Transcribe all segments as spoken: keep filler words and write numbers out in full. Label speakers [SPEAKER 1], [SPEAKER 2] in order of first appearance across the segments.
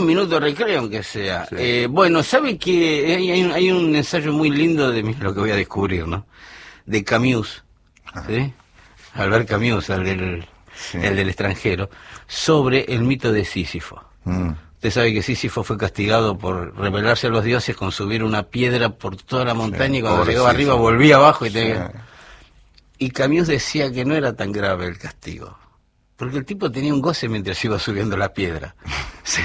[SPEAKER 1] minuto de recreo, aunque sea.
[SPEAKER 2] Sí.
[SPEAKER 1] Eh, bueno, ¿sabe que hay, hay, un, hay un ensayo muy lindo de lo que voy a descubrir, ¿no? De Camus, ¿sí? Albert Camus, el del, sí. el del extranjero, sobre el mito de Sísifo. Mm. Usted sabe que Sísifo fue castigado por rebelarse a los dioses con subir una piedra por toda la montaña, sí, y cuando llegaba arriba volvía abajo y tenía... Sí. Y Camus decía que no era tan grave el castigo, porque el tipo tenía un goce mientras iba subiendo la piedra. Sí.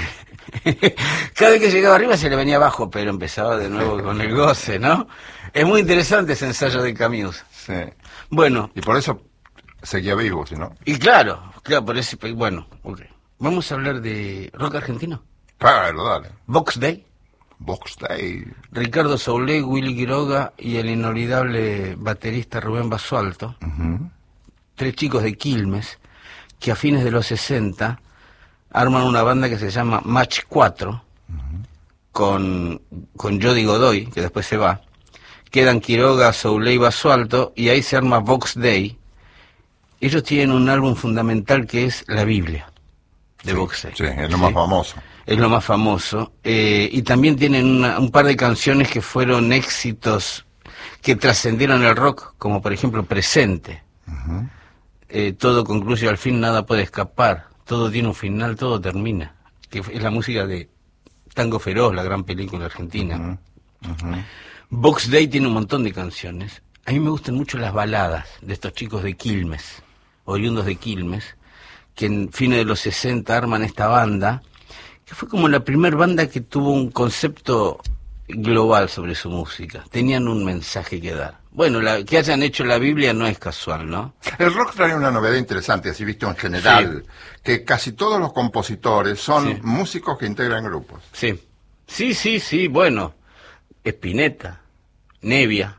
[SPEAKER 1] Cada vez que llegaba arriba se le venía abajo, pero empezaba de nuevo con el goce, ¿no? Es muy interesante ese ensayo de Camus.
[SPEAKER 2] Sí.
[SPEAKER 1] Bueno.
[SPEAKER 2] Y por eso seguía vivo, ¿sí, no?
[SPEAKER 1] Y claro, claro, por eso, bueno, ok. Vamos a hablar de rock argentino.
[SPEAKER 2] Claro, dale.
[SPEAKER 1] Box Day.
[SPEAKER 2] Box Day.
[SPEAKER 1] Ricardo Soule, Willy Quiroga y el inolvidable baterista Rubén Basualto. Uh-huh. Tres chicos de Quilmes que a fines de los sesenta arman una banda que se llama Match cuatro, uh-huh. con, con Jody Godoy, que después se va. Quedan Quiroga, Soule y Basualto, y ahí se arma Box Day. Ellos tienen un álbum fundamental que es La Biblia de
[SPEAKER 2] sí,
[SPEAKER 1] Box Day.
[SPEAKER 2] Sí, es lo ¿sí? más famoso.
[SPEAKER 1] Es lo más famoso. Eh, y también tienen una, un par de canciones que fueron éxitos que trascendieron el rock, como por ejemplo Presente. Uh-huh. Eh, todo concluye al fin, nada puede escapar. Todo tiene un final, todo termina. Que es la música de Tango Feroz, la gran película argentina. Uh-huh. Uh-huh. Box Day tiene un montón de canciones. A mí me gustan mucho las baladas de estos chicos de Quilmes, oriundos de Quilmes, que en fines de los sesenta arman esta banda, que fue como la primera banda que tuvo un concepto global sobre su música. Tenían un mensaje que dar. Bueno, la, que hayan hecho la Biblia no es casual, ¿no?
[SPEAKER 2] El rock trae una novedad interesante, así visto en general, sí. que casi todos los compositores son sí. músicos que integran grupos.
[SPEAKER 1] Sí, sí, sí, sí, bueno, Spinetta, Nevia,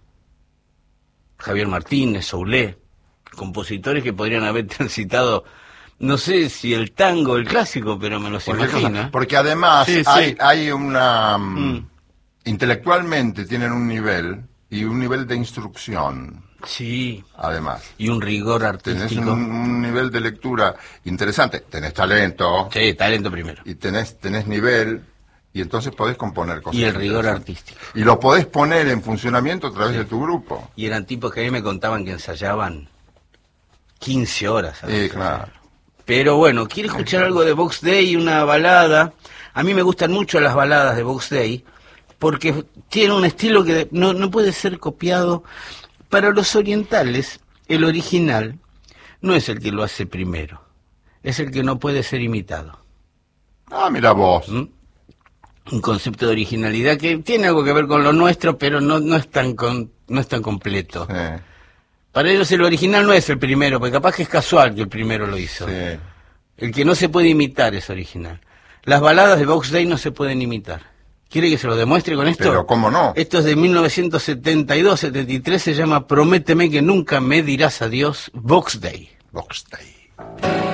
[SPEAKER 1] Javier Martínez, Soule, compositores que podrían haber transitado, no sé si el tango o el clásico, pero me los imagino.
[SPEAKER 2] Porque además sí, hay, sí. hay una... Mm. intelectualmente tienen un nivel y un nivel de instrucción.
[SPEAKER 1] Sí.
[SPEAKER 2] Además.
[SPEAKER 1] Y un rigor artístico.
[SPEAKER 2] Tenés un, un nivel de lectura interesante. Tenés talento.
[SPEAKER 1] Sí, talento primero.
[SPEAKER 2] Y tenés, tenés nivel, y entonces podés componer cosas.
[SPEAKER 1] Y el rigor artístico.
[SPEAKER 2] Y lo podés poner en funcionamiento a través sí. de tu grupo.
[SPEAKER 1] Y eran tipos que a mí me contaban que ensayaban quince horas.
[SPEAKER 2] Sí, veces, claro.
[SPEAKER 1] Pero bueno, ¿quiere escuchar algo de Box Day y una balada? A mí me gustan mucho las baladas de Box Day, porque tiene un estilo que no, no puede ser copiado. Para los orientales, el original no es el que lo hace primero, es el que no puede ser imitado.
[SPEAKER 2] Ah, mira vos.
[SPEAKER 1] ¿Mm? Un concepto de originalidad que tiene algo que ver con lo nuestro, pero no, no, es, tan con, no es tan completo. Sí. Para ellos el original no es el primero, porque capaz que es casual que el primero lo hizo. Sí. El que no se puede imitar es original. Las baladas de Box Day no se pueden imitar. ¿Quiere que se lo demuestre con esto?
[SPEAKER 2] Pero cómo no.
[SPEAKER 1] Esto es de mil novecientos setenta y dos, setenta y tres, se llama Prométeme que nunca me dirás adiós, Box Day.
[SPEAKER 2] Box Day.